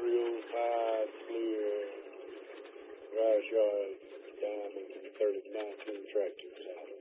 305 clear garage yard, Diamond 30 to 19 tractors out.